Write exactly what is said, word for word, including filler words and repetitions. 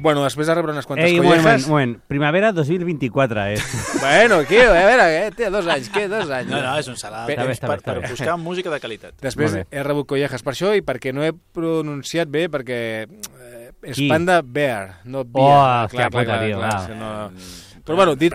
Bueno, després de rebre unes quantes Ei, collejas... moment, moment. Primavera dos mil vint-i-quatre, eh? Bueno, què? A veure, eh? Té dos anys, què? Dos anys. No, no, és un salat. Bé, està bé, És està per, bé, està per bé. buscar música de qualitat. Després Molt bé. he rebut collejas per això i perquè no he pronunciat bé, perquè eh, és Qui? Panda Bear, no Oh, Bear. hòstia puta, tio, va. no... Però bueno, dit